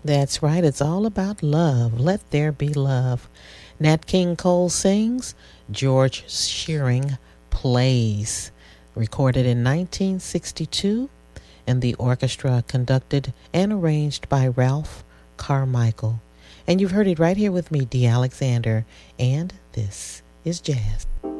That's right. It's all about love. Let there be love. Nat King Cole sings, George Shearing plays. Recorded in 1962, and the orchestra conducted and arranged by Ralph Carmichael. And you've heard it right here with me, Dee Alexander, and this is Jazz.